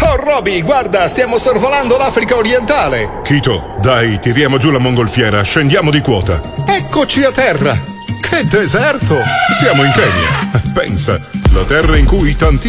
Oh Roby, guarda, stiamo sorvolando l'Africa orientale. Kito, dai, tiriamo giù la mongolfiera, scendiamo di quota. Eccoci a terra. Che deserto! Siamo in Kenya. Pensa, la terra in cui tanti